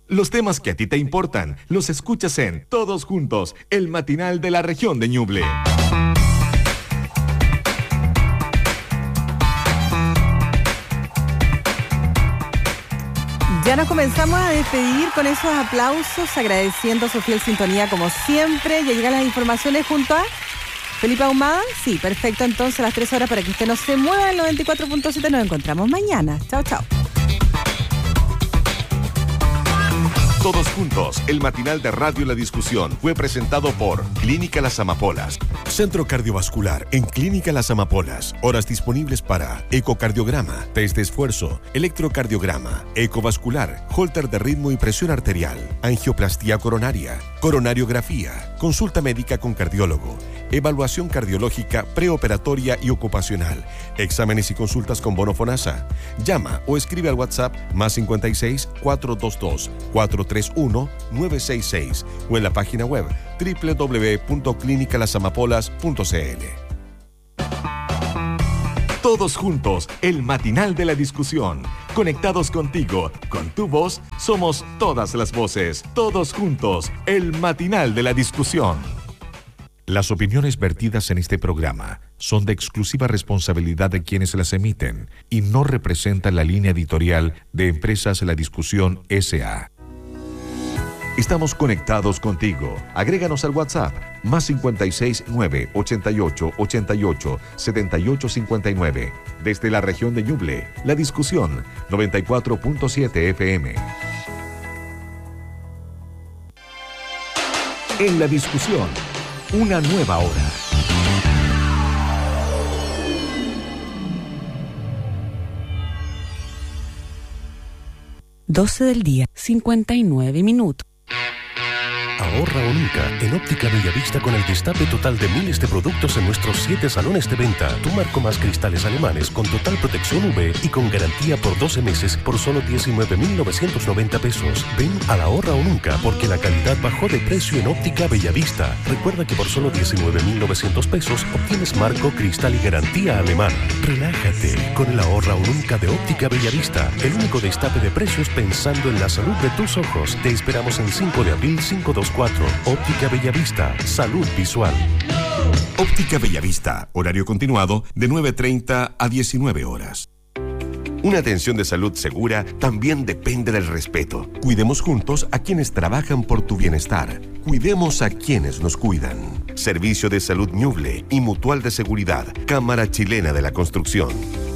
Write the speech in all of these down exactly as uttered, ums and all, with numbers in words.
Los temas que a ti te importan los escuchas en Todos Juntos, el matinal de la región de Ñuble. Ya nos comenzamos a despedir con esos aplausos, agradeciendo su fiel sintonía como siempre. Ya llegan las informaciones junto a Felipe Ahumada. Sí, perfecto. Entonces a las tres horas para que usted no se mueva en el noventa y cuatro punto siete. Nos encontramos mañana. Chao, chao. Todos Juntos, el matinal de Radio La Discusión fue presentado por Clínica Las Amapolas. Centro Cardiovascular en Clínica Las Amapolas. Horas disponibles para ecocardiograma, test de esfuerzo, electrocardiograma, ecovascular, holter de ritmo y presión arterial, angioplastía coronaria, coronariografía, consulta médica con cardiólogo, evaluación cardiológica preoperatoria y ocupacional, exámenes y consultas con bono FONASA. Llama o escribe al WhatsApp más cincuenta y seis, cuatrocientos veintidós, cuatrocientos treinta y uno, novecientos sesenta y seis o en la página web doble u doble u doble u punto clínica las amapolas punto c l. Todos juntos, el matinal de la discusión. Conectados contigo, con tu voz, somos todas las voces. Todos juntos, el matinal de la discusión. Las opiniones vertidas en este programa son de exclusiva responsabilidad de quienes las emiten y no representan la línea editorial de Empresas La Discusión S A Estamos conectados contigo. Agréganos al WhatsApp más cincuenta y seis, nueve, ochenta y ocho, ochenta y ocho, setenta y ocho cincuenta y nueve. Desde la región de Ñuble, La Discusión, noventa y cuatro punto siete F M. En La Discusión, una nueva hora. doce del día, cincuenta y nueve minutos. Ahorra o nunca en Óptica Bellavista con el destape total de miles de productos en nuestros siete salones de venta. Tu marco más cristales alemanes con total protección U V y con garantía por doce meses por solo diecinueve mil novecientos noventa pesos. Ven a la Ahorra o nunca porque la calidad bajó de precio en Óptica Bellavista. Recuerda que por solo diecinueve mil novecientos pesos obtienes marco, cristal y garantía alemana. Relájate con el Ahorra o nunca de Óptica Bellavista. El único destape de precios pensando en la salud de tus ojos. Te esperamos en cinco de abril cinco dos cuatro. Óptica Bellavista, salud visual. Óptica Bellavista, horario continuado de nueve treinta a diecinueve horas. Una atención de salud segura también depende del respeto. Cuidemos juntos a quienes trabajan por tu bienestar. Cuidemos a quienes nos cuidan. Servicio de Salud Ñuble y Mutual de Seguridad, Cámara Chilena de la Construcción.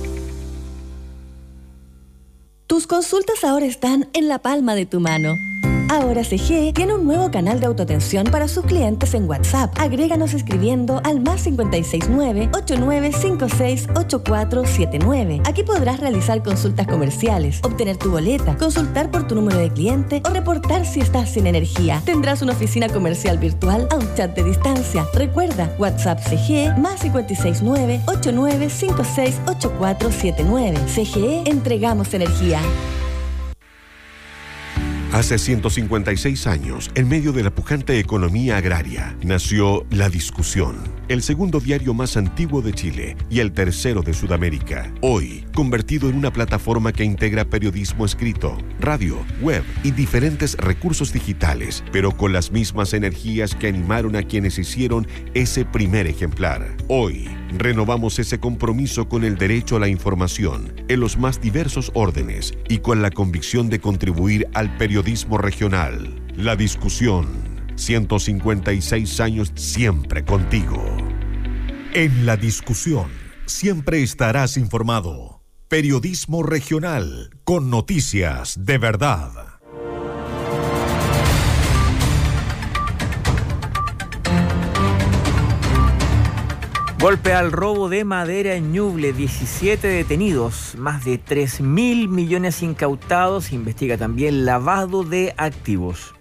Tus consultas ahora están en la palma de tu mano. Ahora C G tiene un nuevo canal de autoatención para sus clientes en WhatsApp. Agréganos escribiendo al más cincuenta y seis, nueve, ochenta y nueve, cincuenta y seis, ochenta y cuatro setenta y nueve. Aquí podrás realizar consultas comerciales, obtener tu boleta, consultar por tu número de cliente o reportar si estás sin energía. Tendrás una oficina comercial virtual a un chat de distancia. Recuerda, WhatsApp C G más cincuenta y seis, nueve, ochenta y nueve, cincuenta y seis, ochenta y cuatro setenta y nueve. C G E, entregamos energía. Hace ciento cincuenta y seis años, en medio de la pujante economía agraria, nació La Discusión, el segundo diario más antiguo de Chile y el tercero de Sudamérica. Hoy, convertido en una plataforma que integra periodismo escrito, radio, web y diferentes recursos digitales, pero con las mismas energías que animaron a quienes hicieron ese primer ejemplar. Hoy, renovamos ese compromiso con el derecho a la información en los más diversos órdenes y con la convicción de contribuir al periodismo regional. La Discusión, ciento cincuenta y seis años siempre contigo. En La Discusión, siempre estarás informado. Periodismo regional con noticias de verdad. Golpe al robo de madera en Ñuble, diecisiete detenidos, más de tres mil millones incautados, investiga también lavado de activos.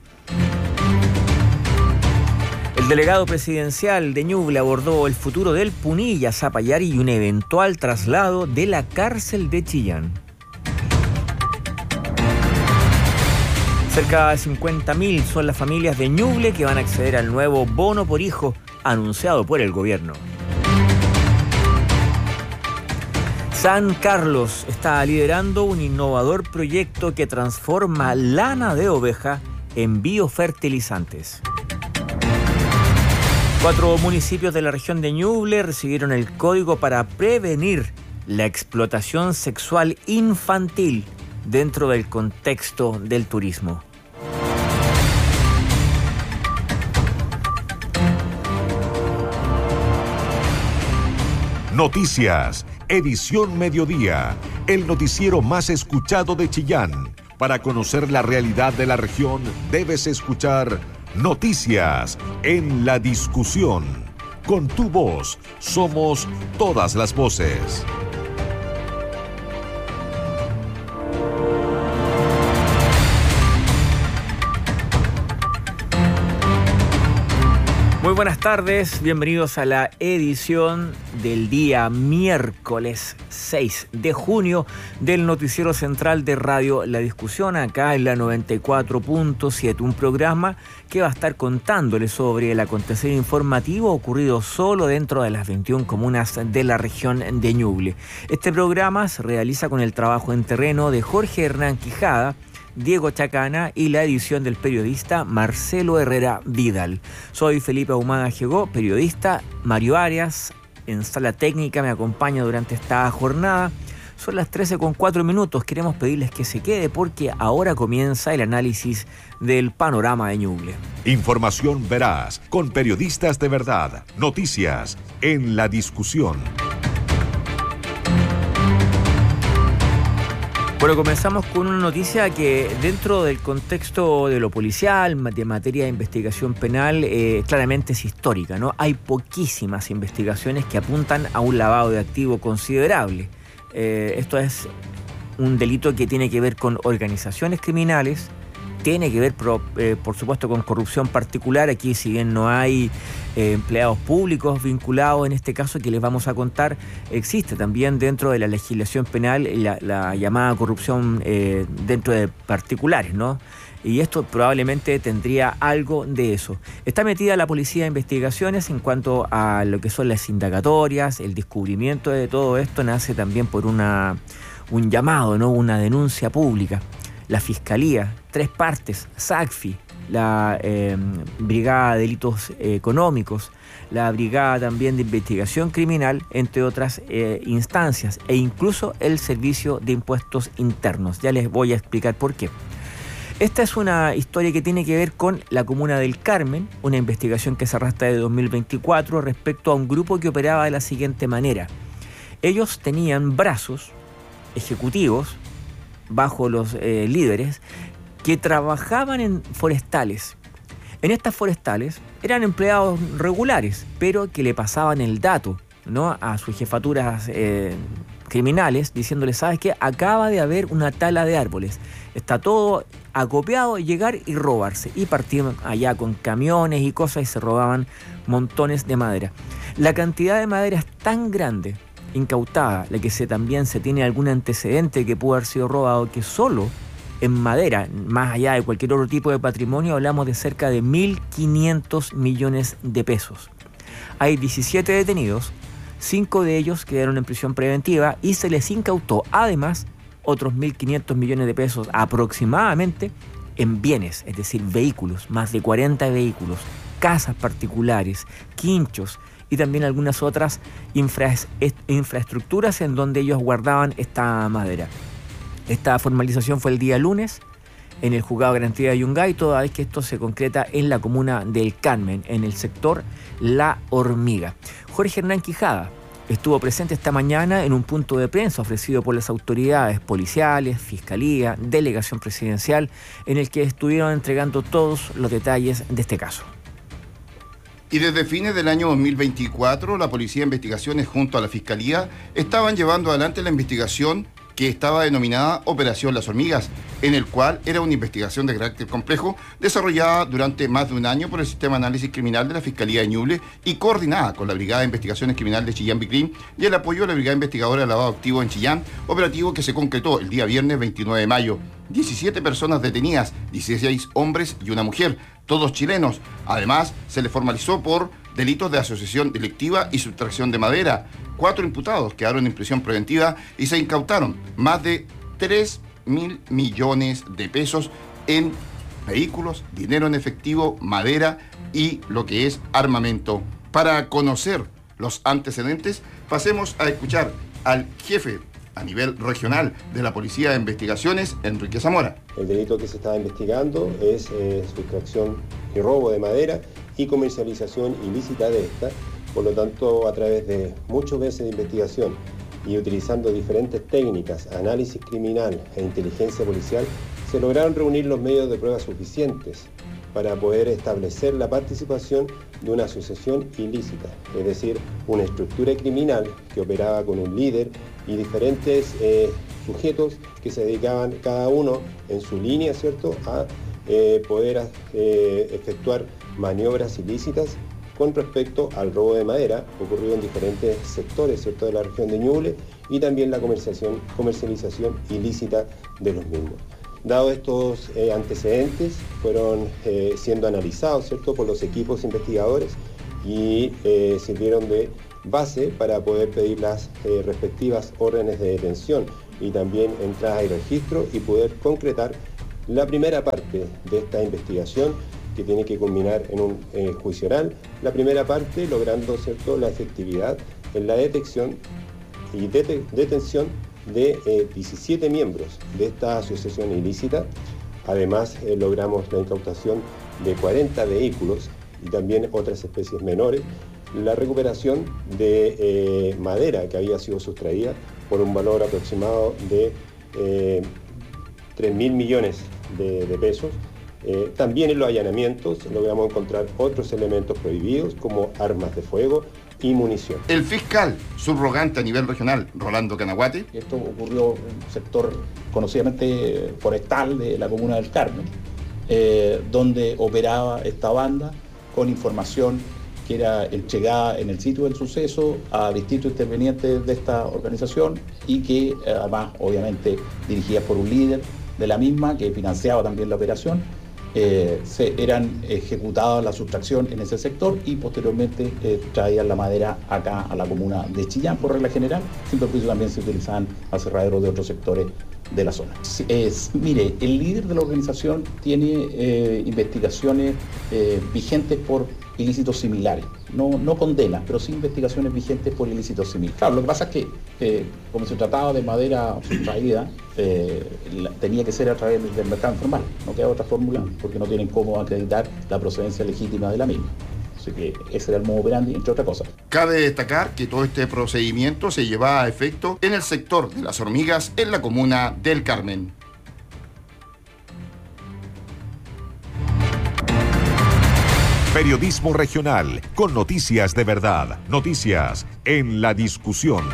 El delegado presidencial de Ñuble abordó el futuro del Punilla, Zapallar y un eventual traslado de la cárcel de Chillán. Cerca de cincuenta mil son las familias de Ñuble que van a acceder al nuevo bono por hijo anunciado por el gobierno. San Carlos está liderando un innovador proyecto que transforma lana de oveja en biofertilizantes. Cuatro municipios de la región de Ñuble recibieron el código para prevenir la explotación sexual infantil dentro del contexto del turismo. Noticias, edición mediodía, el noticiero más escuchado de Chillán. Para conocer la realidad de la región, debes escuchar Noticias en la discusión. Con tu voz, somos todas las voces. Muy buenas tardes, bienvenidos a la edición del día miércoles seis de junio del noticiero central de Radio La Discusión, acá en la noventa y cuatro punto siete, un programa que va a estar contándoles sobre el acontecer informativo ocurrido solo dentro de las veintiuna comunas de la región de Ñuble. Este programa se realiza con el trabajo en terreno de Jorge Hernán Quijada, Diego Chacana y la edición del periodista Marcelo Herrera Vidal. Soy Felipe Ahumada Llegó, periodista. Mario Arias en sala técnica me acompaña durante esta jornada. Son las trece con cuatro minutos. Queremos pedirles que se quede porque ahora comienza el análisis del panorama de Ñuble. Información veraz, con periodistas de verdad. Noticias en la discusión. Bueno, comenzamos con una noticia que dentro del contexto de lo policial, de materia de investigación penal, eh, claramente es histórica, ¿no? Hay poquísimas investigaciones que apuntan a un lavado de activo considerable. Eh, esto es un delito que tiene que ver con organizaciones criminales, tiene que ver, por, eh, por supuesto, con corrupción particular. Aquí, si bien no hay eh, empleados públicos vinculados en este caso que les vamos a contar, existe también dentro de la legislación penal la, la llamada corrupción eh, dentro de particulares, ¿no? Y esto probablemente tendría algo de eso. Está metida la Policía de Investigaciones en cuanto a lo que son las indagatorias. El descubrimiento de todo esto nace también por una, un llamado, ¿no? Una denuncia pública. La Fiscalía, tres partes, SACFI, la eh, Brigada de Delitos eh, Económicos, la Brigada también de Investigación Criminal, entre otras eh, instancias, e incluso el Servicio de Impuestos Internos. Ya les voy a explicar por qué. Esta es una historia que tiene que ver con la comuna del Carmen, una investigación que se arrastra de dos mil veinticuatro respecto a un grupo que operaba de la siguiente manera. Ellos tenían brazos ejecutivos bajo los eh, líderes que trabajaban en forestales. En estas forestales eran empleados regulares, pero que le pasaban el dato, ¿no?, a sus jefaturas eh, criminales, diciéndoles: ¿sabes qué? Acaba de haber una tala de árboles. Está todo acopiado, llegar y robarse. Y partían allá con camiones y cosas y se robaban montones de madera. La cantidad de madera es tan grande, incautada, la que se, también se tiene algún antecedente que pudo haber sido robado, que solo en madera, más allá de cualquier otro tipo de patrimonio, hablamos de cerca de mil quinientos millones de pesos. Hay diecisiete detenidos, cinco de ellos quedaron en prisión preventiva y se les incautó además otros mil quinientos millones de pesos aproximadamente en bienes, es decir, vehículos, más de cuarenta vehículos, casas particulares, quinchos y también algunas otras infra, infraestructuras en donde ellos guardaban esta madera. Esta formalización fue el día lunes en el juzgado de garantía de Yungay, toda vez que esto se concreta en la comuna del Carmen, en el sector La Hormiga. Jorge Hernán Quijada estuvo presente esta mañana en un punto de prensa ofrecido por las autoridades policiales, Fiscalía, Delegación Presidencial, en el que estuvieron entregando todos los detalles de este caso. Y desde fines del año dos mil veinticuatro, la Policía de Investigaciones junto a la Fiscalía estaban llevando adelante la investigación que estaba denominada Operación Las Hormigas, en el cual era una investigación de carácter complejo desarrollada durante más de un año por el Sistema de Análisis Criminal de la Fiscalía de Ñuble y coordinada con la Brigada de Investigaciones Criminales de Chillán Bicrim y el apoyo de la Brigada Investigadora de Lavado Activo en Chillán, operativo que se concretó el día viernes veintinueve de mayo. diecisiete personas detenidas, dieciséis hombres y una mujer, todos chilenos. Además, se les formalizó por delitos de asociación delictiva y sustracción de madera. Cuatro imputados quedaron en prisión preventiva y se incautaron más de tres mil millones de pesos en vehículos, dinero en efectivo, madera y lo que es armamento. Para conocer los antecedentes, pasemos a escuchar al jefe a nivel regional de la Policía de Investigaciones, Enrique Zamora. El delito que se está investigando es eh, sustracción y robo de madera y comercialización ilícita de esta. Por lo tanto, a través de muchos meses de investigación y utilizando diferentes técnicas, análisis criminal e inteligencia policial, se lograron reunir los medios de prueba suficientes para poder establecer la participación de una asociación ilícita, es decir, una estructura criminal que operaba con un líder y diferentes eh, sujetos que se dedicaban cada uno en su línea, ¿cierto?, a eh, poder eh, efectuar maniobras ilícitas con respecto al robo de madera ocurrido en diferentes sectores, ¿cierto?, de la región de Ñuble, y también la comercialización, comercialización ilícita de los mismos. Dados estos eh, antecedentes, fueron eh, siendo analizados, ¿cierto?, por los equipos investigadores y eh, sirvieron de base para poder pedir las eh, respectivas órdenes de detención y también entrada y registro y poder concretar la primera parte de esta investigación que tiene que culminar en un eh, juicio oral. La primera parte logrando, ¿cierto?, la efectividad en la detección y det- detención de eh, diecisiete miembros de esta asociación ilícita. Además, eh, logramos la incautación de cuarenta vehículos y también otras especies menores, la recuperación de eh, madera que había sido sustraída por un valor aproximado de eh, tres mil millones de, de pesos. Eh, también en los allanamientos logramos encontrar otros elementos prohibidos como armas de fuego y munición. El fiscal subrogante a nivel regional, Rolando Canaguate. Esto ocurrió en un sector conocidamente forestal de la comuna del Carmen, eh, donde operaba esta banda con información que era entregada en el sitio del suceso a distintos intervenientes de esta organización y que eh, además obviamente dirigida por un líder de la misma que financiaba también la operación. Eh, se eran ejecutadas la sustracción en ese sector y posteriormente eh, traían la madera acá a la comuna de Chillán por regla general. Sin perjuicio también se utilizaban aserraderos de otros sectores de la zona. Es, mire, el líder de la organización tiene eh, investigaciones eh, vigentes por ilícitos similares. No, no condenas, pero sí investigaciones vigentes por ilícitos similares. Claro, lo que pasa es que eh, como se trataba de madera sustraída, eh, la, tenía que ser a través del mercado informal. No queda otra fórmula porque no tienen cómo acreditar la procedencia legítima de la misma. Así que ese era el modo operandi, entre otras cosas. Cabe destacar que todo este procedimiento se llevaba a efecto en el sector de Las Hormigas, en la comuna del Carmen. Periodismo regional, con noticias de verdad, noticias en la discusión.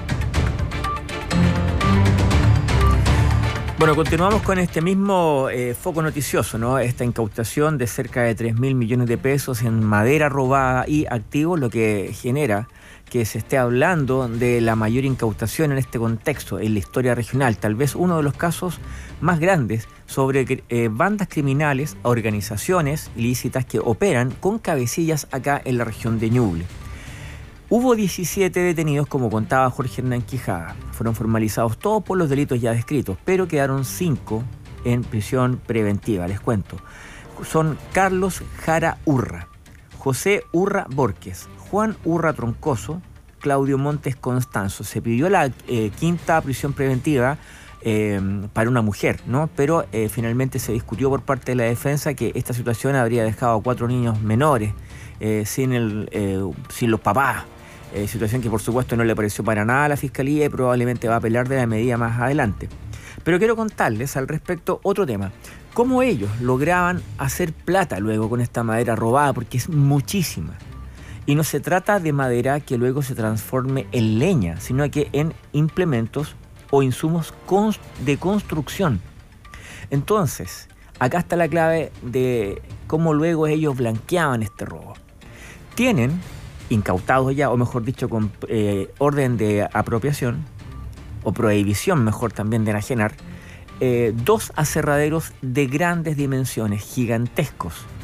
Bueno, continuamos con este mismo eh, foco noticioso, ¿no? Esta incautación de cerca de tres mil millones de pesos en madera robada y activos, lo que genera que se esté hablando de la mayor incautación en este contexto, en la historia regional. Tal vez uno de los casos más grandes sobre eh, bandas criminales, organizaciones ilícitas que operan con cabecillas acá en la región de Ñuble. Hubo diecisiete detenidos, como contaba Jorge Hernán Quijada. Fueron formalizados todos por los delitos ya descritos, pero quedaron cinco en prisión preventiva. Les cuento. Son Carlos Jara Urra, José Urra Borges, Juan Urra Troncoso, Claudio Montes Constanzo. Se pidió la eh, quinta prisión preventiva eh, para una mujer, ¿no? Pero eh, finalmente se discutió por parte de la defensa que esta situación habría dejado a cuatro niños menores eh, sin, el, eh, sin los papás. Eh, situación que por supuesto no le pareció para nada a la Fiscalía y probablemente va a apelar de la medida más adelante. Pero quiero contarles al respecto otro tema. Cómo ellos lograban hacer plata luego con esta madera robada, porque es muchísima. Y no se trata de madera que luego se transforme en leña, sino que en implementos o insumos de construcción. Entonces, acá está la clave de cómo luego ellos blanqueaban este robo. Tienen incautados ya, o mejor dicho, con eh, orden de apropiación, o prohibición, mejor también, de enajenar, eh, dos aserraderos de grandes dimensiones, gigantescos,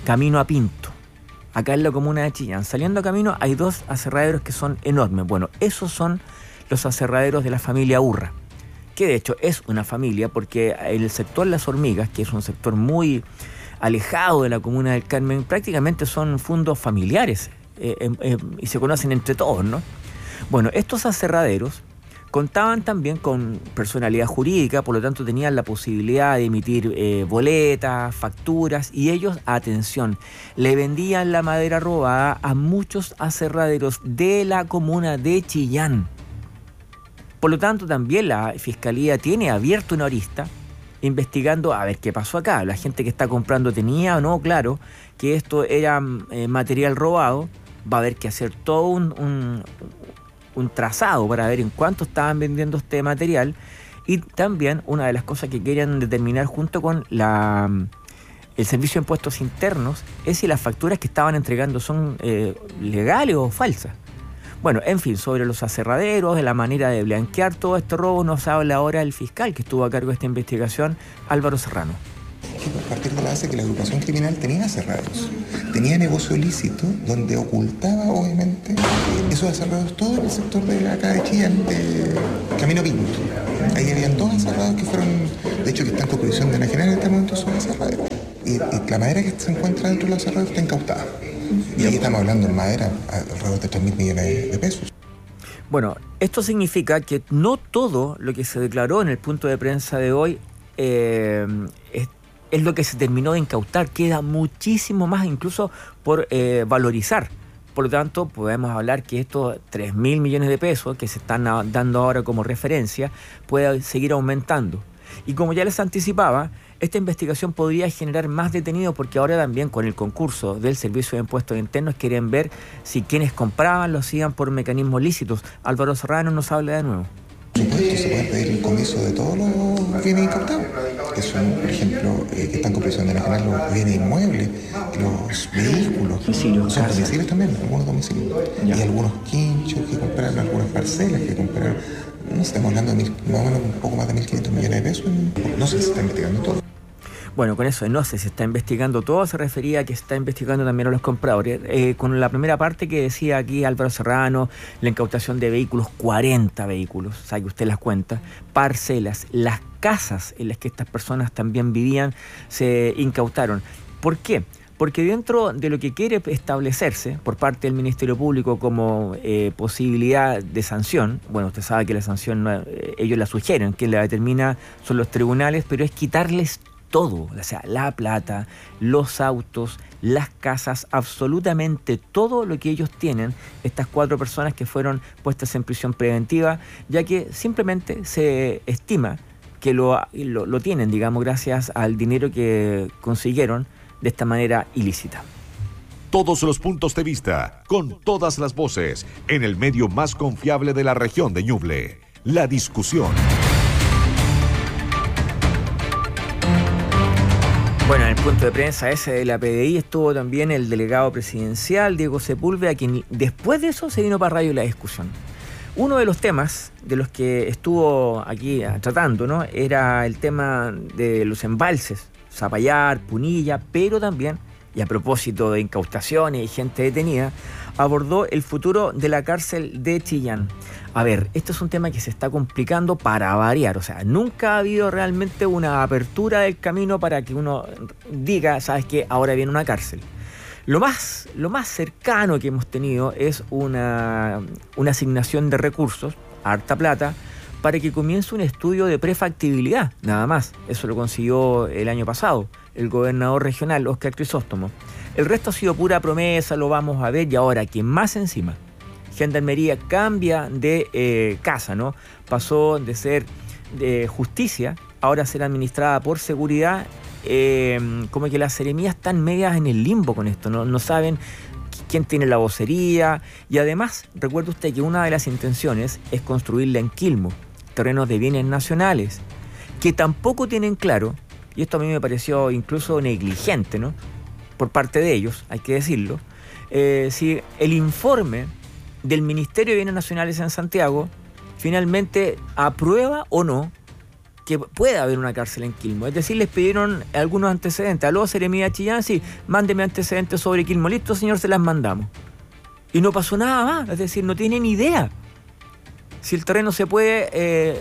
camino a Pinto, acá en la comuna de Chillán. Saliendo a camino hay dos aserraderos que son enormes. Bueno, esos son los aserraderos de la familia Urra, que de hecho es una familia porque en el sector Las Hormigas, que es un sector muy alejado de la comuna del Carmen, prácticamente son fundos familiares eh, eh, eh, y se conocen entre todos, ¿no? Bueno, estos aserraderos contaban también con personalidad jurídica, por lo tanto tenían la posibilidad de emitir eh, boletas, facturas, y ellos, atención, le vendían la madera robada a muchos aserraderos de la comuna de Chillán. Por lo tanto, también la Fiscalía tiene abierto una arista investigando a ver qué pasó acá. La gente que está comprando tenía o no claro que esto era eh, material robado. Va a haber que hacer todo un... un un trazado para ver en cuánto estaban vendiendo este material, y también una de las cosas que quieren determinar junto con la el Servicio de Impuestos Internos es si las facturas que estaban entregando son eh, legales o falsas. Bueno, en fin, sobre los aserraderos, de la manera de blanquear todo este robo, nos habla ahora el fiscal que estuvo a cargo de esta investigación, Álvaro Serrano. A partir de la base que la agrupación criminal tenía aserraderos, tenía negocio ilícito donde ocultaba obviamente esos aserraderos todo en el sector de acá de Chillán, de Camino Pinto. Ahí habían dos aserraderos que fueron, de hecho que están con jurisdicción de nacional en este momento, son aserraderos. Y, y la madera que se encuentra dentro de los aserraderos está incautada. Y ahí estamos hablando de madera alrededor de tres mil millones de, de pesos. Bueno, esto significa que no todo lo que se declaró en el punto de prensa de hoy eh, es es lo que se terminó de incautar. Queda muchísimo más incluso por eh, valorizar. Por lo tanto, podemos hablar que estos tres mil millones de pesos que se están dando ahora como referencia puede seguir aumentando. Y como ya les anticipaba, esta investigación podría generar más detenidos porque ahora también con el concurso del Servicio de Impuestos Internos quieren ver si quienes compraban lo hacían por mecanismos lícitos. Álvaro Serrano nos habla de nuevo. Por supuesto, se puede pedir el comiso de todos los bienes incautados, que son, por ejemplo, eh, que están con prisión de nacional, los bienes inmuebles, los vehículos, domicilios, son domicilios también, algunos domicilios, ya. Y algunos quinchos que compraron, algunas parcelas que compraron. No estamos hablando de mil, más o menos un poco más de mil quinientos millones de pesos. No sé si se está investigando todo. Bueno, con eso no sé si está investigando todo, se refería a que se está investigando también a los compradores. Eh, con la primera parte que decía aquí Álvaro Serrano, la incautación de vehículos, cuarenta vehículos, sabe usted las cuentas, parcelas, las casas en las que estas personas también vivían se incautaron. ¿Por qué? Porque dentro de lo que quiere establecerse por parte del Ministerio Público como eh, posibilidad de sanción, bueno, usted sabe que la sanción no, eh, ellos la sugieren, quien la determina son los tribunales, pero es quitarles todo, o sea, la plata, los autos, las casas, absolutamente todo lo que ellos tienen, estas cuatro personas que fueron puestas en prisión preventiva, ya que simplemente se estima que lo, lo, lo tienen, digamos, gracias al dinero que consiguieron de esta manera ilícita. Todos los puntos de vista, con todas las voces, en el medio más confiable de la región de Ñuble, La Discusión. Bueno, en el punto de prensa ese de la P D I estuvo también el delegado presidencial, Diego Sepúlveda, quien después de eso se vino para Radio La Discusión. Uno de los temas de los que estuvo aquí tratando, ¿no?, era el tema de los embalses, Zapallar, Punilla, pero también, y a propósito de incautaciones y gente detenida, abordó el futuro de la cárcel de Chillán. A ver, esto es un tema que se está complicando para variar, o sea, nunca ha habido realmente una apertura del camino para que uno diga, ¿sabes qué?, ahora viene una cárcel. Lo más, lo más cercano que hemos tenido es una, una asignación de recursos, harta plata, para que comience un estudio de prefactibilidad, nada más. Eso lo consiguió el año pasado el gobernador regional, Óscar Crisóstomo. El resto ha sido pura promesa, lo vamos a ver, y ahora, quien más encima, Gendarmería cambia de eh, casa, ¿no? Pasó de ser de justicia, ahora a ser administrada por seguridad. Eh, como que las seremías están medias en el limbo con esto, ¿no? No saben quién tiene la vocería, y además, recuerde usted que una de las intenciones es construirla en Quilmo, terrenos de bienes nacionales, que tampoco tienen claro, y esto a mí me pareció incluso negligente, ¿no?, por parte de ellos, hay que decirlo, eh, si el informe del Ministerio de Bienes Nacionales en Santiago finalmente aprueba o no que pueda haber una cárcel en Quilmo. Es decir, les pidieron algunos antecedentes. Aló, Seremía Chillán, sí, mándeme antecedentes sobre Quilmo. Listo, señor, se las mandamos. Y no pasó nada más. Es decir, no tienen idea si el terreno se puede, eh,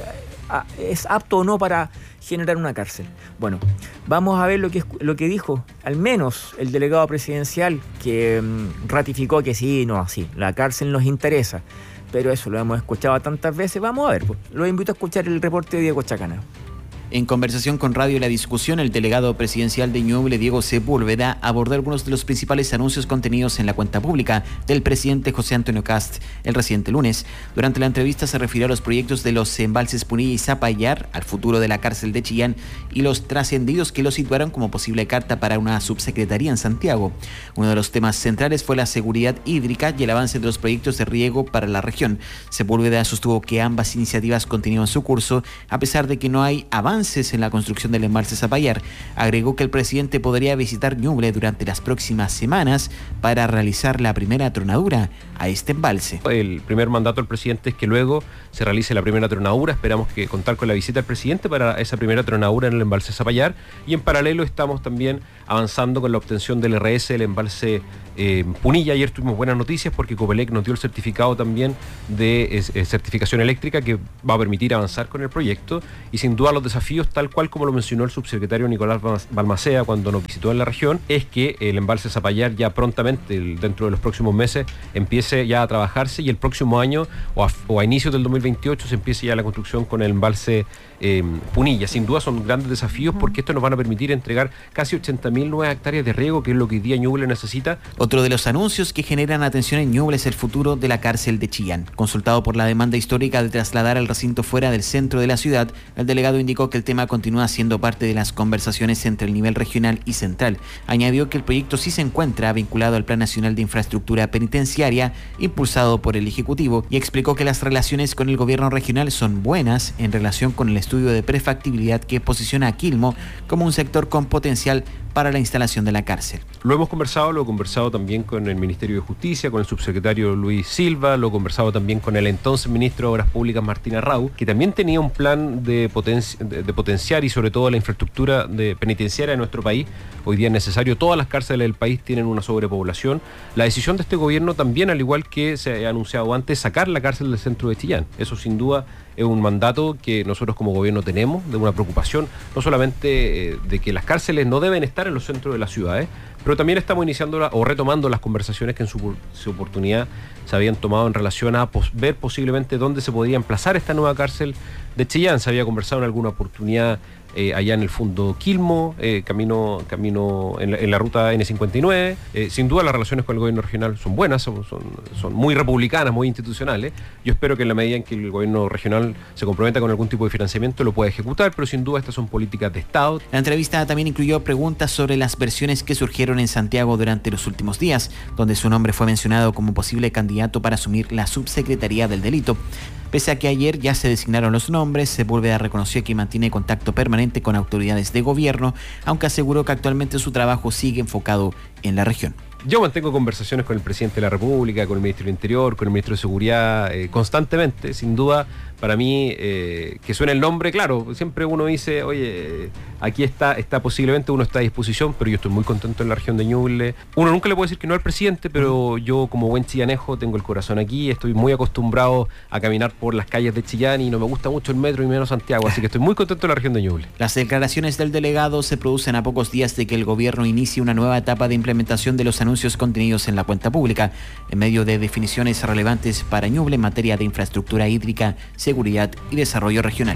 es apto o no para generar una cárcel. Bueno, vamos a ver lo que, lo que dijo, al menos el delegado presidencial, que um, ratificó que sí, no, sí, la cárcel nos interesa. Pero eso lo hemos escuchado tantas veces. Vamos a ver, pues. Los invito a escuchar el reporte de Diego Chacana. En conversación con Radio La Discusión, el delegado presidencial de Ñuble, Diego Sepúlveda, abordó algunos de los principales anuncios contenidos en la cuenta pública del presidente José Antonio Kast el reciente lunes. Durante la entrevista se refirió a los proyectos de los embalses Punilla y Zapallar, al futuro de la cárcel de Chillán y los trascendidos que lo situaron como posible carta para una subsecretaría en Santiago. Uno de los temas centrales fue la seguridad hídrica y el avance de los proyectos de riego para la región. Sepúlveda sostuvo que ambas iniciativas continúan su curso, a pesar de que no hay avance en la construcción del embalse Zapallar. Agregó que el presidente podría visitar Ñuble durante las próximas semanas para realizar la primera tronadura a este embalse. El primer mandato del presidente es que luego se realice la primera tronadura. Esperamos que contar con la visita del presidente para esa primera tronadura en el embalse Zapallar, y en paralelo estamos también avanzando con la obtención del R S del embalse eh, Punilla. Ayer tuvimos buenas noticias porque Copelec nos dio el certificado también de eh, certificación eléctrica que va a permitir avanzar con el proyecto, y sin duda los desafíos, tal cual como lo mencionó el subsecretario Nicolás Balmaceda cuando nos visitó en la región, es que el embalse Zapallar ya prontamente, dentro de los próximos meses, empiece ya a trabajarse, y el próximo año o a, o a inicios del dos mil veintiocho se empiece ya la construcción con el embalse eh, Punilla. Sin duda son grandes desafíos porque esto nos van a permitir entregar casi ochenta mil nuevas hectáreas de riego, que es lo que hoy día Ñuble necesita. Otro de los anuncios que generan atención en Ñuble es el futuro de la cárcel de Chillán. Consultado por la demanda histórica de trasladar el recinto fuera del centro de la ciudad, el delegado indicó que el tema continúa siendo parte de las conversaciones entre el nivel regional y central. Añadió que el proyecto sí se encuentra vinculado al Plan Nacional de Infraestructura Penitenciaria, impulsado por el Ejecutivo, y explicó que las relaciones con el gobierno regional son buenas en relación con el estudio de prefactibilidad que posiciona a Quilmo como un sector con potencial para la instalación de la cárcel. Lo hemos conversado, lo he conversado también con el Ministerio de Justicia, con el subsecretario Luis Silva, lo he conversado también con el entonces ministro de Obras Públicas Martín Arrau, que también tenía un plan de, potenci de, de potenciar y sobre todo la infraestructura de penitenciaria de nuestro país. Hoy día es necesario, todas las cárceles del país tienen una sobrepoblación. La decisión de este gobierno también, al igual que se ha anunciado antes, sacar la cárcel del centro de Chillán. Eso sin duda es un mandato que nosotros como gobierno tenemos, de una preocupación, no solamente eh, de que las cárceles no deben estar en los centros de las ciudades, pero también estamos iniciando la, o retomando las conversaciones que en su, su oportunidad se habían tomado en relación a pos, ver posiblemente dónde se podría emplazar esta nueva cárcel de Chillán. Se había conversado en alguna oportunidad eh, allá en el fondo Quilmo, eh, camino, camino en, la, en la ruta ene cincuenta y nueve. Eh, sin duda las relaciones con el gobierno regional son buenas, son, son, son muy republicanas, muy institucionales. Yo espero que en la medida en que el gobierno regional se comprometa con algún tipo de financiamiento lo pueda ejecutar, pero sin duda estas son políticas de Estado. La entrevista también incluyó preguntas sobre las versiones que surgieron en Santiago durante los últimos días, donde su nombre fue mencionado como posible candidato para asumir la subsecretaría del delito. Pese a que ayer ya se designaron los nombres, Sepúlveda reconoció que mantiene contacto permanente con autoridades de gobierno, aunque aseguró que actualmente su trabajo sigue enfocado en la región. Yo mantengo conversaciones con el presidente de la República, con el ministro del Interior, con el ministro de Seguridad, eh, constantemente. Sin duda, para mí, eh, que suene el nombre, claro, siempre uno dice, oye, aquí está, está posiblemente, uno está a disposición, pero yo estoy muy contento en la región de Ñuble. Uno nunca le puede decir que no al presidente, pero yo como buen chillanejo tengo el corazón aquí, estoy muy acostumbrado a caminar por las calles de Chillán y no me gusta mucho el metro y menos Santiago, así que estoy muy contento en la región de Ñuble. Las declaraciones del delegado se producen a pocos días de que el gobierno inicie una nueva etapa de implementación de los anuncios anuncios contenidos en la cuenta pública, en medio de definiciones relevantes para Ñuble en materia de infraestructura hídrica, seguridad y desarrollo regional.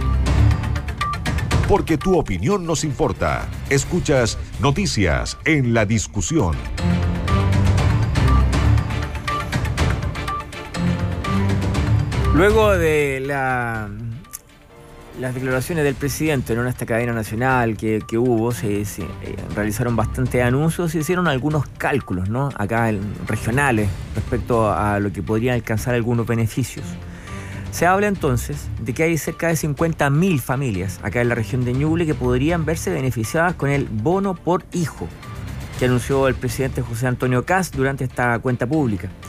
Porque tu opinión nos importa. Escuchas Noticias en la Discusión. Luego de la... las declaraciones del presidente, ¿no?, en esta cadena nacional que, que hubo, se, se eh, realizaron bastantes anuncios, se hicieron algunos cálculos, ¿no?, acá en, regionales respecto a lo que podrían alcanzar algunos beneficios. Se habla entonces de que hay cerca de cincuenta mil familias acá en la región de Ñuble que podrían verse beneficiadas con el bono por hijo que anunció el presidente José Antonio Kast durante esta cuenta pública.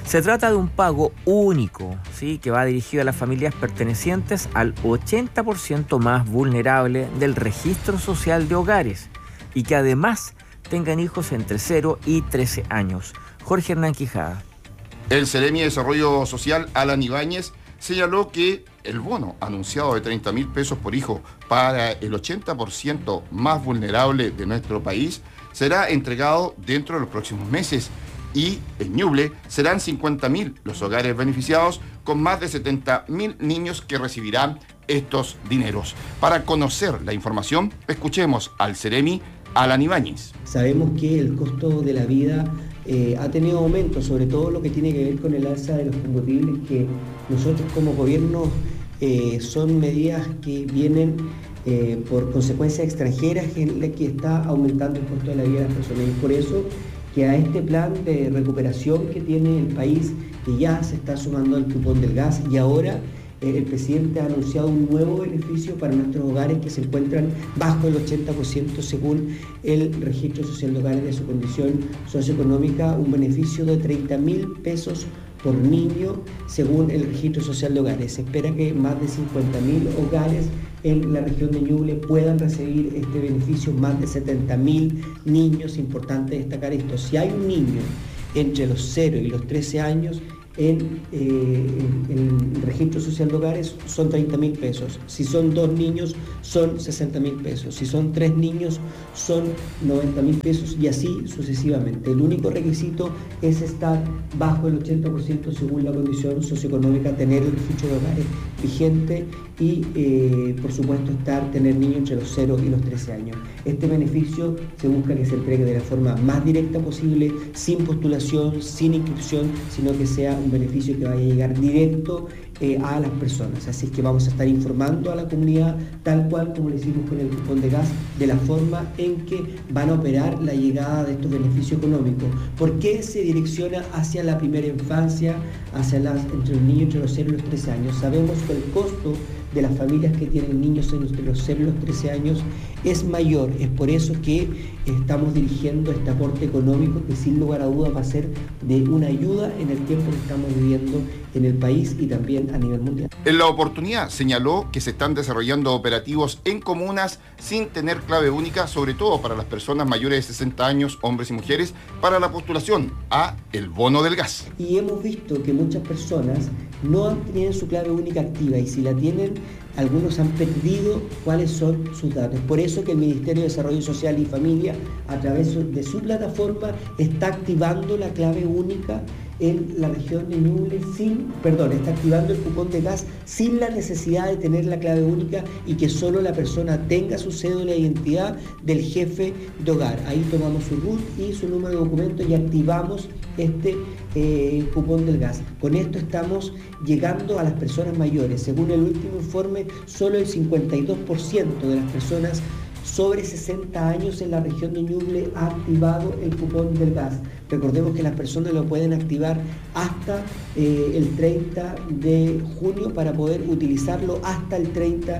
Se trata de un pago único, ¿sí?, que va dirigido a las familias pertenecientes al ochenta por ciento más vulnerable del registro social de hogares y que además tengan hijos entre cero y trece años. Jorge Hernán Quijada. El Seremi de Desarrollo Social, Alan Ibáñez, señaló que el bono anunciado de treinta mil pesos por hijo para el ochenta por ciento más vulnerable de nuestro país será entregado dentro de los próximos meses y en Ñuble serán cincuenta mil los hogares beneficiados con más de setenta mil niños que recibirán estos dineros. Para conocer la información, escuchemos al Seremi Alan Ibáñez. Sabemos que el costo de la vida eh, ha tenido aumento, sobre todo lo que tiene que ver con el alza de los combustibles, que nosotros como gobierno eh, son medidas que vienen eh, por consecuencias extranjeras en la que está aumentando el costo de la vida de las personas. Y por eso que a este plan de recuperación que tiene el país, que ya se está sumando el cupón del gas y ahora eh, el presidente ha anunciado un nuevo beneficio para nuestros hogares que se encuentran bajo el ochenta por ciento según el registro social de hogares de su condición socioeconómica, un beneficio de treinta mil pesos por niño según el registro social de hogares. Se espera que más de cincuenta mil hogares en la región de Ñuble puedan recibir este beneficio, más de setenta mil niños. Importante destacar esto: si hay un niño entre los cero y los trece años en, eh, en el registro social de hogares son treinta mil pesos, si son dos niños son sesenta mil pesos, si son tres niños son noventa mil pesos y así sucesivamente. El único requisito es estar bajo el ochenta por ciento según la condición socioeconómica, tener el registro de hogares vigente y eh, por supuesto estar, tener niños entre los cero y los trece años. Este beneficio se busca que se entregue de la forma más directa posible, sin postulación, sin inscripción, sino que sea un beneficio que vaya a llegar directo eh, a las personas. Así es que vamos a estar informando a la comunidad, tal cual como lo hicimos con el cupón de gas, de la forma en que van a operar la llegada de estos beneficios económicos. ¿Por qué se direcciona hacia la primera infancia, hacia las, entre los niños entre los cero y los trece años? Sabemos que el costo de las familias que tienen niños entre los cero y los trece años es mayor. Es por eso que estamos dirigiendo este aporte económico que sin lugar a dudas va a ser de una ayuda en el tiempo que estamos viviendo en el país y también a nivel mundial. En la oportunidad señaló que se están desarrollando operativos en comunas sin tener clave única, sobre todo para las personas mayores de sesenta años, hombres y mujeres, para la postulación a el bono del gas. Y hemos visto que muchas personas no han tenido su clave única activa y si la tienen, algunos han perdido cuáles son sus datos. Por eso que el Ministerio de Desarrollo Social y Familia, a través de su plataforma, está activando la clave única en la región de Ñuble sin, perdón, está activando el cupón de gas sin la necesidad de tener la clave única y que solo la persona tenga su cédula de identidad del jefe de hogar. Ahí tomamos su R U T y su número de documento y activamos este eh, cupón del gas. Con esto estamos llegando a las personas mayores. Según el último informe, solo el cincuenta y dos por ciento de las personas sobre sesenta años en la región de Ñuble ha activado el cupón del gas. Recordemos que las personas lo pueden activar hasta eh, el treinta de junio para poder utilizarlo hasta el treinta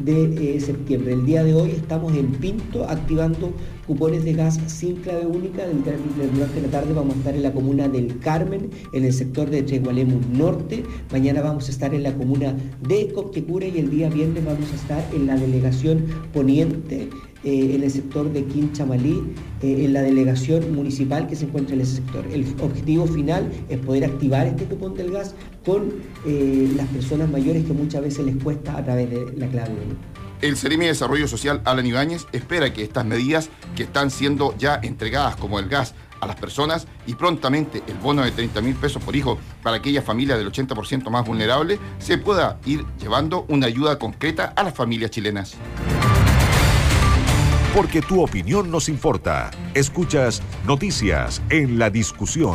de septiembre. El día de hoy estamos en Pinto activando cupones de gas sin clave única. Durante la tarde vamos a estar en la comuna del Carmen, en el sector de Tregualemus Norte. Mañana vamos a estar en la comuna de Copquecura y el día viernes vamos a estar en la delegación Poniente, eh, en el sector de Quinchamalí, eh, en la delegación municipal que se encuentra en ese sector. El objetivo final es poder activar este cupón del gas con eh, las personas mayores que muchas veces les cuesta a través de la clave única. El Seremi de Desarrollo Social, Alan Ibáñez, espera que estas medidas que están siendo ya entregadas, como el gas a las personas y prontamente el bono de treinta mil pesos por hijo para aquellas familias del ochenta por ciento más vulnerable, se pueda ir llevando una ayuda concreta a las familias chilenas. Porque tu opinión nos importa. Escuchas Noticias en la Discusión.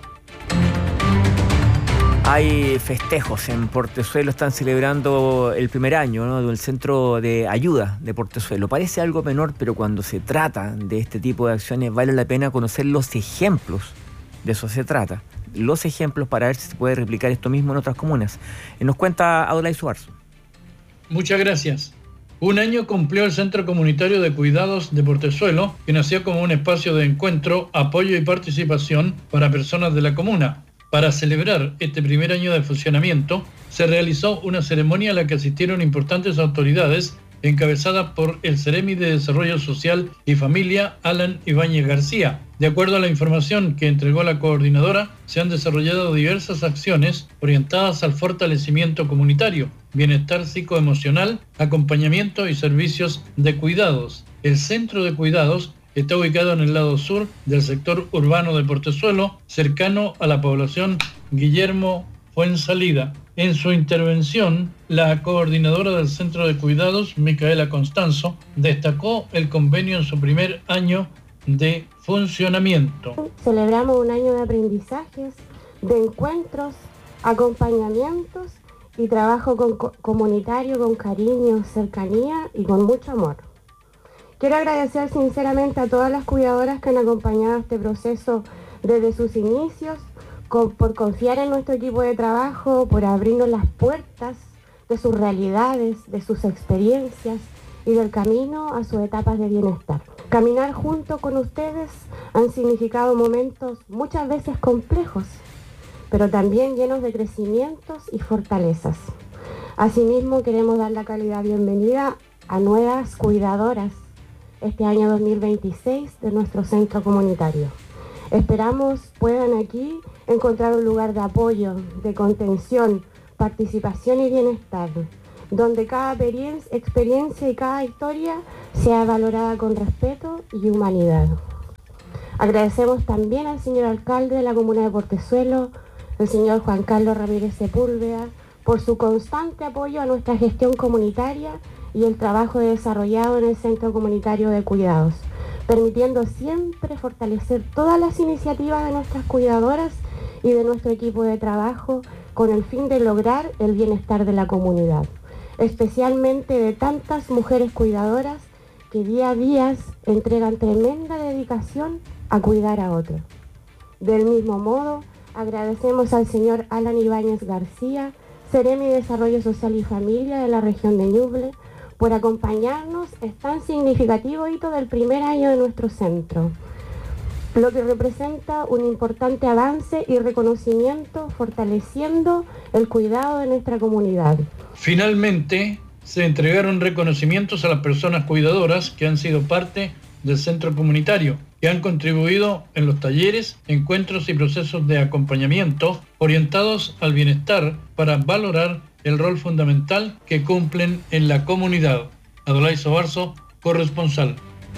Hay festejos en Portezuelo, están celebrando el primer año, ¿no?, del centro de ayuda de Portezuelo. Parece algo menor, pero cuando se trata de este tipo de acciones vale la pena conocer los ejemplos. De eso se trata. Los ejemplos para ver si se puede replicar esto mismo en otras comunas. Nos cuenta Adolai Suarzo. Muchas gracias. Un año cumplió el Centro Comunitario de Cuidados de Portezuelo, que nació como un espacio de encuentro, apoyo y participación para personas de la comuna. Para celebrar este primer año de funcionamiento, se realizó una ceremonia a la que asistieron importantes autoridades, encabezada por el Ceremi de Desarrollo Social y Familia, Alan Ibáñez García. De acuerdo a la información que entregó la coordinadora, se han desarrollado diversas acciones orientadas al fortalecimiento comunitario, bienestar psicoemocional, acompañamiento y servicios de cuidados. El centro de cuidados está ubicado en el lado sur del sector urbano de Portezuelo, cercano a la población Guillermo Fuensalida. En su intervención, la coordinadora del Centro de Cuidados, Micaela Constanzo, destacó el convenio en su primer año de funcionamiento. Celebramos un año de aprendizajes, de encuentros, acompañamientos y trabajo con, comunitario con cariño, cercanía y con mucho amor. Quiero agradecer sinceramente a todas las cuidadoras que han acompañado este proceso desde sus inicios, por confiar en nuestro equipo de trabajo, por abrirnos las puertas de sus realidades, de sus experiencias y del camino a sus etapas de bienestar. Caminar junto con ustedes han significado momentos muchas veces complejos, pero también llenos de crecimientos y fortalezas. Asimismo, queremos dar la calidad bienvenida a nuevas cuidadoras este año dos mil veintiséis de nuestro centro comunitario. Esperamos puedan aquí encontrar un lugar de apoyo, de contención, participación y bienestar, donde cada experiencia y cada historia sea valorada con respeto y humanidad. Agradecemos también al señor alcalde de la comuna de Portezuelo, el señor Juan Carlos Ramírez Sepúlveda, por su constante apoyo a nuestra gestión comunitaria y el trabajo desarrollado en el Centro Comunitario de Cuidados, permitiendo siempre fortalecer todas las iniciativas de nuestras cuidadoras y de nuestro equipo de trabajo con el fin de lograr el bienestar de la comunidad, especialmente de tantas mujeres cuidadoras que día a día entregan tremenda dedicación a cuidar a otros. Del mismo modo, agradecemos al señor Alan Ibáñez García, Ceremi de Desarrollo Social y Familia de la región de Ñuble, por acompañarnos en tan significativo hito del primer año de nuestro centro, lo que representa un importante avance y reconocimiento fortaleciendo el cuidado de nuestra comunidad. Finalmente, se entregaron reconocimientos a las personas cuidadoras que han sido parte del centro comunitario, que han contribuido en los talleres, encuentros y procesos de acompañamiento orientados al bienestar para valorar el rol fundamental que cumplen en la comunidad. Adolay Sobarzo, corresponsal.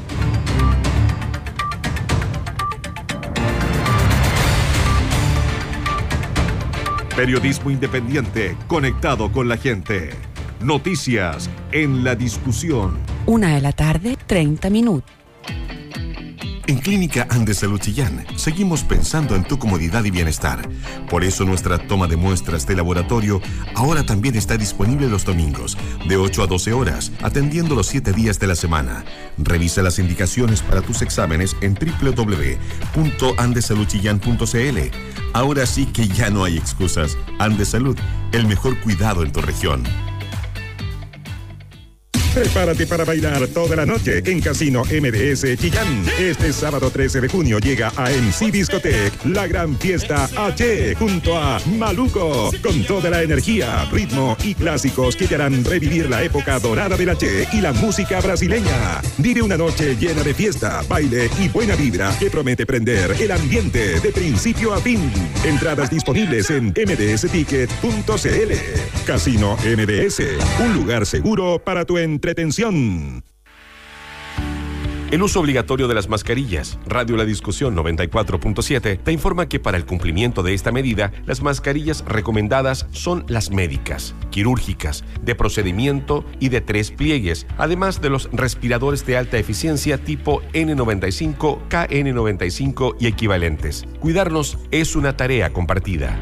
Periodismo independiente, conectado con la gente. Noticias en la discusión. Una de la tarde, treinta minutos. En Clínica Andes Salud Chillán seguimos pensando en tu comodidad y bienestar. Por eso nuestra toma de muestras de laboratorio ahora también está disponible los domingos, de ocho a doce horas, atendiendo los siete días de la semana. Revisa las indicaciones para tus exámenes en doble u doble u doble u punto andes salud chillán punto c l. Ahora sí que ya no hay excusas. Andes Salud, el mejor cuidado en tu región. Prepárate para bailar toda la noche en Casino M D S Chillán. Este sábado trece de junio llega a M C Discotec la gran fiesta H junto a Maluco, con toda la energía, ritmo y clásicos que te harán revivir la época dorada del H y la música brasileña. Vive una noche llena de fiesta, baile y buena vibra que promete prender el ambiente de principio a fin. Entradas disponibles en m d s ticket punto c l. Casino M D S, un lugar seguro para tu entretenimiento. Entretención. El uso obligatorio de las mascarillas. Radio La Discusión noventa y cuatro punto siete te informa que para el cumplimiento de esta medida, las mascarillas recomendadas son las médicas, quirúrgicas, de procedimiento y de tres pliegues, además de los respiradores de alta eficiencia tipo N noventa y cinco, K N noventa y cinco y equivalentes. Cuidarnos es una tarea compartida.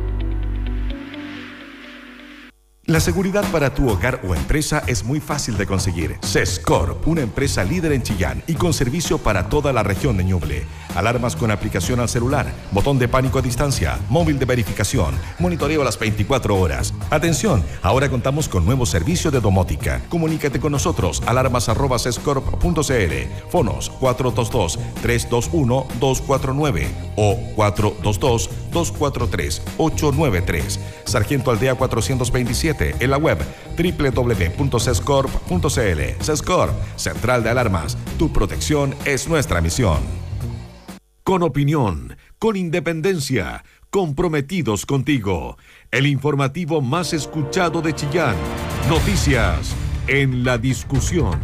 La seguridad para tu hogar o empresa es muy fácil de conseguir. Sescorp, una empresa líder en Chillán y con servicio para toda la región de Ñuble. Alarmas con aplicación al celular, botón de pánico a distancia, móvil de verificación, monitoreo a las veinticuatro horas. Atención, ahora contamos con nuevo servicio de domótica. Comunícate con nosotros, alarmas arroba sescorp punto c l, fonos cuatro dos dos, tres dos uno, dos cuatro nueve o cuatro dos dos, dos cuatro tres, ocho nueve tres. Sargento Aldea cuatrocientos veintisiete, en la web doble u doble u doble u punto cescorp punto c l. Cescorp, Central de Alarmas. Tu protección es nuestra misión. Con opinión, con independencia, comprometidos contigo. El informativo más escuchado de Chillán. Noticias en la discusión.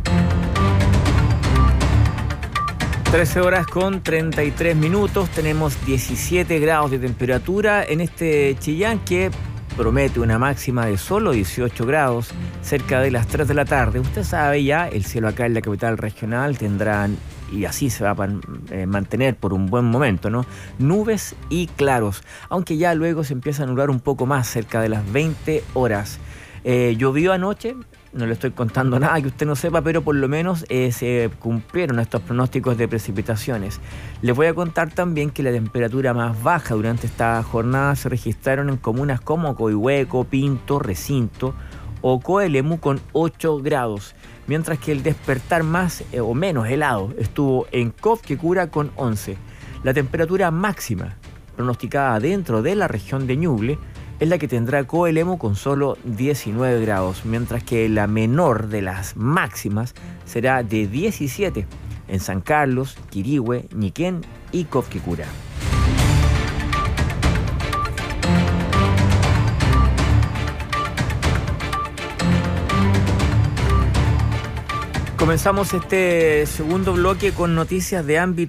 trece horas con treinta y tres minutos. Tenemos diecisiete grados de temperatura en este Chillán que promete una máxima de solo dieciocho grados cerca de las tres de la tarde. Usted sabe ya, el cielo acá en la capital regional tendrán, y así se va a eh, mantener por un buen momento, ¿no? Nubes y claros, aunque ya luego se empieza a nublar un poco más cerca de las veinte horas. Eh, llovió anoche, no le estoy contando nada que usted no sepa, pero por lo menos eh, se cumplieron estos pronósticos de precipitaciones. Les voy a contar también que la temperatura más baja durante esta jornada se registraron en comunas como Coihueco, Pinto, Recinto o Coelemu con ocho grados, mientras que el despertar más eh, o menos helado estuvo en Cofquecura con once. La temperatura máxima pronosticada dentro de la región de Ñuble es la que tendrá Coelemu con solo diecinueve grados, mientras que la menor de las máximas será de diecisiete en San Carlos, Quirihue, Ñiquén y Cofquecura. Comenzamos este segundo bloque con noticias de ámbito